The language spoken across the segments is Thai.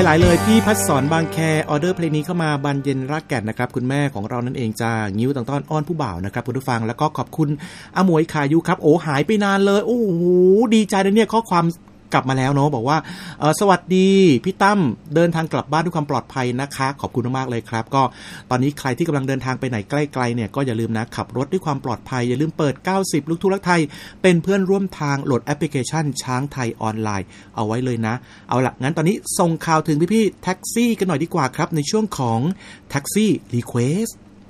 หลายเลยพี่พัดสอนบางแคออเดอร์เพลงนี้เข้ามาบานเย็นรากแก่นนะครับคุณแม่ของเรานั่นเองจ้างิ้วต่างต้อนอ้อนผู้บ่าวนะครับคุณผู้ฟังแล้วก็ขอบคุณอาหมวยขายุครับโอ้หายไปนานเลยโอ้โหดีใจนะเนี่ยข้อความกลับมาแล้วเนาะบอกว่าสวัสดีพี่ตั้มเดินทางกลับบ้านด้วยความปลอดภัยนะคะขอบคุณมากๆเลยครับก็ตอนนี้ใครที่กำลังเดินทางไปไหนใกล้ๆเนี่ยก็อย่าลืมนะขับรถด้วยความปลอดภัยอย่าลืมเปิด90ลูกทุ่งรักไทยเป็นเพื่อนร่วมทางโหลดแอปพลิเคชันช้างไทยออนไลน์เอาไว้เลยนะเอาล่ะงั้นตอนนี้ส่งข่าวถึงพี่ๆแท็กซี่กันหน่อยดีกว่าครับในช่วงของแท็กซี่รีเควส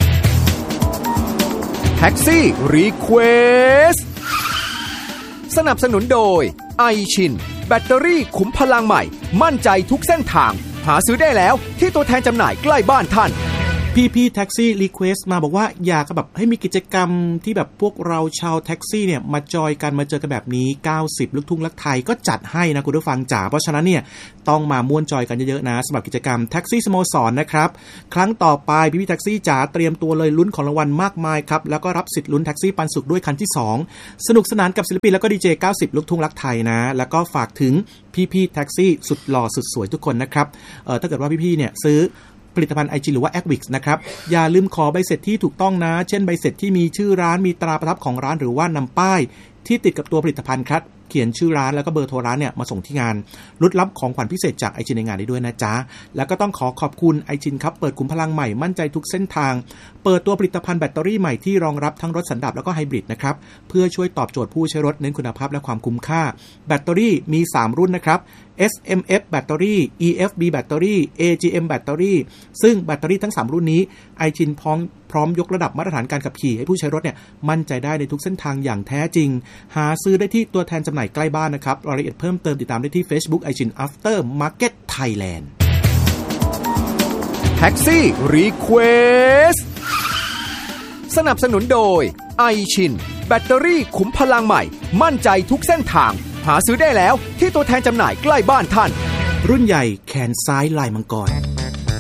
แท็กซี่รีเควสสนับสนุนโดยไอชินแบตเตอรี่ขุมพลังใหม่มั่นใจทุกเส้นทางหาซื้อได้แล้วที่ตัวแทนจำหน่ายใกล้บ้านท่านพี่แท็กซี่รีเควสมาบอกว่าอยากแบบให้มีกิจกรรมที่แบบพวกเราชาวแท็กซี่เนี่ยมาจอยกันมาเจอกันแบบนี้90ลูกทุ่งรักไทยก็จัดให้นะคุณผู้ฟังจ๋าเพราะฉะนั้นเนี่ยต้องมาม่วนจอยกันเยอะๆนะสำหรับกิจกรรมแท็กซี่สโมสรนะครับครั้งต่อไปพี่แท็กซี่จ๋าเตรียมตัวเลยลุ้นของรางวัลมากมายครับแล้วก็รับสิทธิ์ลุ้นแท็กซี่ปันสุขด้วยคันที่2สนุกสนานกับศิลปินแล้วก็ดีเจ90ลูกทุ่งรักไทยนะแล้วก็ฝากถึงพี่แท็กซี่สุดหล่อสุดสวยทุกคนนะครับถ้าเกิดว่าพี่เนี่ยซื้อผลิตภัณฑ์ IG หรือว่า Adwix นะครับอย่าลืมขอใบเสร็จที่ถูกต้องนะเช่นใบเสร็จที่มีชื่อร้านมีตราประทับของร้านหรือว่านำป้ายที่ติดกับตัวผลิตภัณฑ์ครับเขียนชื่อร้านแล้วก็เบอร์โทรร้านเนี่ยมาส่งที่งานลุ้นรับของขวัญพิเศษจากไอจินในงานได้ด้วยนะจ๊ะแล้วก็ต้องขอบคุณไอจินครับเปิดขุมพลังใหม่มั่นใจทุกเส้นทางเปิดตัวผลิตภัณฑ์แบตเตอรี่ใหม่ที่รองรับทั้งรถสันดาปแล้วก็ไฮบริดนะครับเพื่อช่วยตอบโจทย์ผู้ใช้รถเน้นคุณภาพและความคุ้มค่าแบตเตอรี่มี3รุ่นนะครับ SMF แบตเตอรี่ EFB แบตเตอรี่ AGM แบตเตอรี่ซึ่งแบตเตอรี่ทั้ง3รุ่นนี้ไอจินพร้อมยกระดับมาตรฐานการขับขี่ให้ผู้ใช้รถเนี่ยมั่นใจได้ในทุกเส้นทางอย่างแท้จริงหาซื้อได้ที่ตัวแทนจำหน่ายใกล้บ้านนะครับรายละเอียดเพิ่มเติมติดตามได้ที่ Facebook ไอจิน After Market Thailand แท็กซี่รีเควสสนับสนุนโดยไอชินแบตเตอรี่ขุมพลังใหม่มั่นใจทุกเส้นทางหาซื้อได้แล้วที่ตัวแทนจำหน่ายใกล้บ้านท่านรุ่นใหญ่แขนซ้ายลายมังกร